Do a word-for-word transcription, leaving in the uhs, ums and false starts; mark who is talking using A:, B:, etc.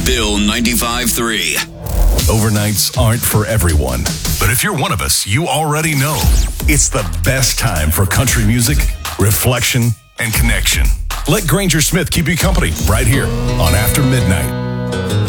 A: Bill ninety-five three.
B: Overnights aren't for everyone, but if you're one of us, you already know it's the best time for country music, reflection, and connection. Let Granger Smith keep you company right here on After Midnight.